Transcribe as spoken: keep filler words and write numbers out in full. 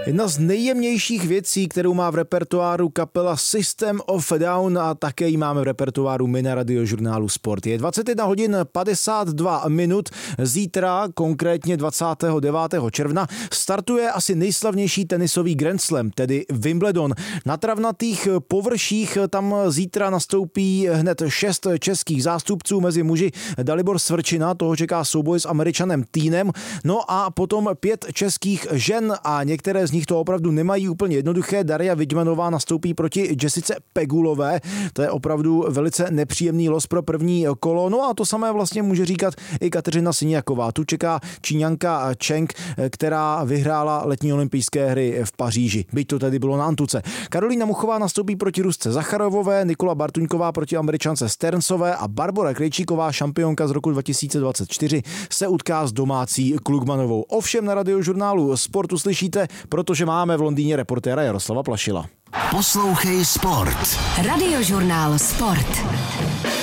Jedna z nejjemnějších věcí, kterou má v repertoáru kapela System of a Down a také ji máme v repertoáru my na Radiožurnálu Sport. Je dvacet jedna hodin padesát dva minut. Zítra, konkrétně dvacátého devátého června, startuje asi nejslavnější tenisový Grand Slam, tedy Wimbledon. Na travnatých površích tam zítra nastoupí hned šest českých zástupců, mezi muži Dalibor Svrčina, toho čeká souboj s Američanem Týnem, no a potom pět českých žen a některé z nich to opravdu nemají úplně jednoduché. Daria Vidmanová nastoupí proti Jessice Pegulové, to je opravdu velice nepříjemný los pro první kolo, no a to samé vlastně může říkat i Kateřina Siniaková. Tu čeká Číňanka Cheng, která vyhrála letní olympijské hry v Paříži, byť to tedy bylo na antuce. Karolína Muchová nastoupí proti Rusce Zacharovové, Nikola Bartuňková proti Američance Sternsové a Barbora Krejčíková, šampionka z roku dva tisíce dvacet čtyři, se utká s domácí Klugmanovou. Ovšem na Radiožurnálu Sport uslyšíte, protože máme v Londýně reportéra Jaroslava Plašila. Poslouchej Sport. Radiožurnál Sport.